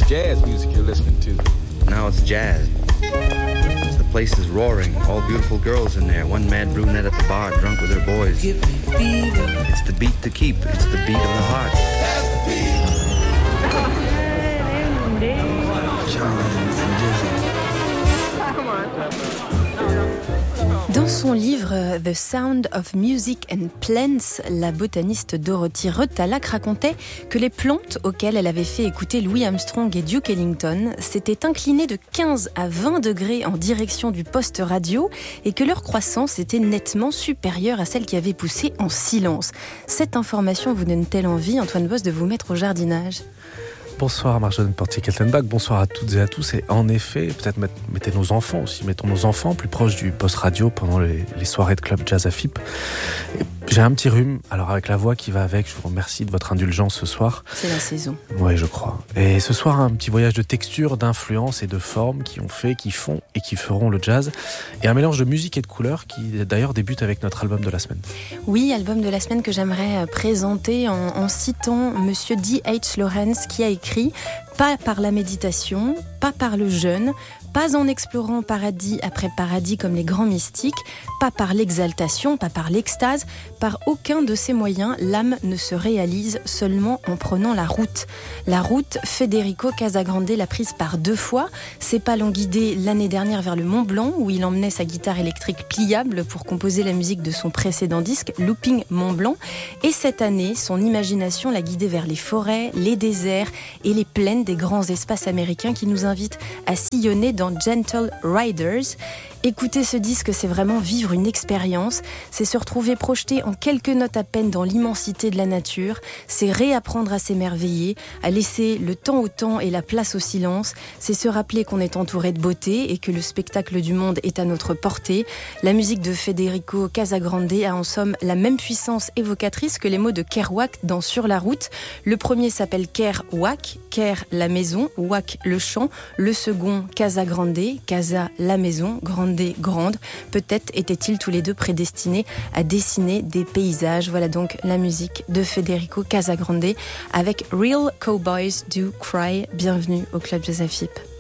It's jazz music you're listening to. Now it's jazz. The place is roaring. All beautiful girls in there. One mad brunette at the bar, drunk with her boys. It's the beat to keep. It's the beat of the heart. Dans son livre The Sound of Music and Plants, la botaniste Dorothy Retallack racontait que les plantes auxquelles elle avait fait écouter Louis Armstrong et Duke Ellington s'étaient inclinées de 15 à 20 degrés en direction du poste radio et que leur croissance était nettement supérieure à celle qui avait poussé en silence. Cette information vous donne-t-elle envie, Antoine Boss, de vous mettre au jardinage ? Bonsoir Marjolaine Portier-Keltenbach, bonsoir à toutes et à tous. Et en effet, peut-être mettez nos enfants aussi, mettons nos enfants plus proches du poste radio pendant les soirées de Club Jazz à FIP. Et j'ai un petit rhume, alors avec la voix qui va avec, je vous remercie de votre indulgence ce soir. C'est la saison. Oui, je crois. Et ce soir, un petit voyage de texture, d'influence et de formes qui ont fait, qui font et qui feront le jazz. Et un mélange de musique et de couleurs qui d'ailleurs débute avec notre album de la semaine. Oui, album de la semaine que j'aimerais présenter en citant Monsieur D.H. Lawrence qui a écrit « Pas par la méditation, pas par le jeûne, pas en explorant paradis après paradis comme les grands mystiques, pas par l'exaltation, pas par l'extase, par aucun de ces moyens, l'âme ne se réalise seulement en prenant la route. La route, Federico Casagrande l'a prise par 2 fois. Ses pas l'ont guidé l'année dernière vers le Mont Blanc, où il emmenait sa guitare électrique pliable pour composer la musique de son précédent disque, Looping Mont Blanc. Et cette année, son imagination l'a guidé vers les forêts, les déserts et les plaines des grands espaces américains qui nous invitent à sillonner dans Gentle Riders. Écouter ce disque, c'est vraiment vivre une expérience, c'est se retrouver projeté en quelques notes à peine dans l'immensité de la nature, c'est réapprendre à s'émerveiller, à laisser le temps au temps et la place au silence, c'est se rappeler qu'on est entouré de beauté et que le spectacle du monde est à notre portée. La musique de Federico Casagrande a en somme la même puissance évocatrice que les mots de Kerouac dans Sur la route. Le premier s'appelle Kerouac, Ker la maison, Wack le chant, le second Casagrande, Casa la maison, grande. Peut-être étaient-ils tous les deux prédestinés à dessiner des paysages. Voilà donc la musique de Federico Casagrande avec Real Cowboys Do Cry. Bienvenue au Club Jazz à FIP.